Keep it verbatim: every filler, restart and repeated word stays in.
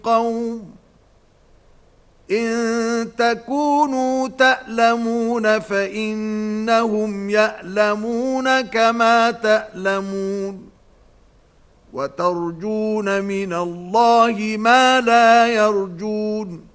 قوم إن تكونوا تألمون فإنهم يألمون كما تألمون وترجون من الله ما لا يرجون